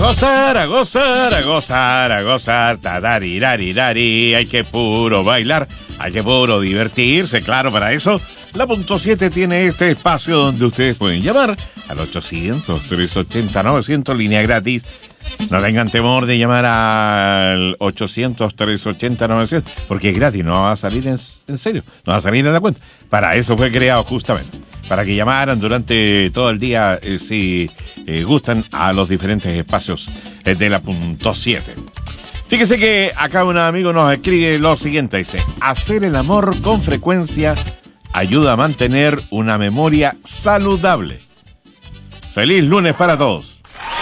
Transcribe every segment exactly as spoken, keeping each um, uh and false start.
gozar, a gozar, a gozar, a gozar, tadarirarirari, hay que puro bailar, hay que puro divertirse, claro, para eso la punto siete tiene este espacio donde ustedes pueden llamar al ochocientos, trescientos ochenta, novecientos, línea gratis. No tengan temor de llamar al ochocientos, trescientos ochenta, novecientos, porque es gratis, no va a salir en, en serio, no va a salir en la cuenta. Para eso fue creado justamente, para que llamaran durante todo el día eh, si eh, gustan a los diferentes espacios eh, de la punto siete. Fíjese que acá un amigo nos escribe lo siguiente, dice: hacer el amor con frecuencia ayuda a mantener una memoria saludable. Feliz lunes para todos.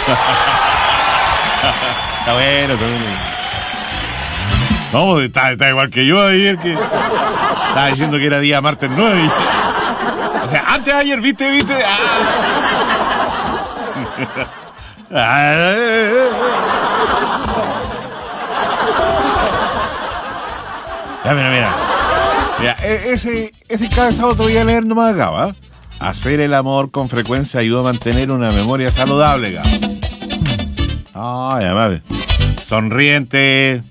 Está bueno, está bueno. No, está, está igual que yo ayer, que estaba diciendo que era día martes nueve. O sea, antes de ayer, ¿viste? ¿Viste? Ah. Ya, mira, mira. Mira, ese, ese cabezado te voy a leer nomás acá, ¿va? Hacer el amor con frecuencia ayuda a mantener una memoria saludable, Gabo. Ay, además, sonriente,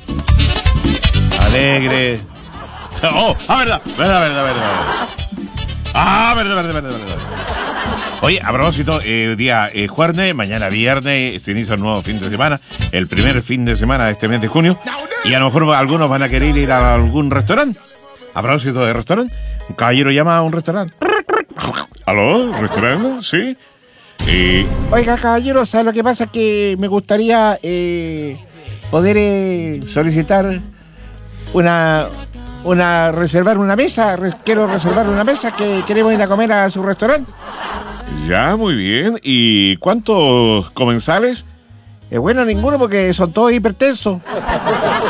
alegre. Oh, ah, verdad, verdad, verdad, verdad. Ah, verdad, verdad, verdad, verdad. Oye, a propósito, eh, día eh, jueves, mañana viernes, se inicia un nuevo fin de semana, el primer fin de semana de este mes de junio, y a lo mejor algunos van a querer ir a algún restaurante. A propósito de restaurante, un caballero llama a un restaurante. ¿Aló? ¿Restaurante? Sí. Y... Oiga, caballero, ¿sabe lo que pasa? Que me gustaría eh, poder eh, solicitar una, una, reservar una mesa. Re, quiero reservar una mesa que queremos ir a comer a su restaurante. Ya, muy bien. ¿Y cuántos comensales? Eh, bueno, ninguno porque son todos hipertensos.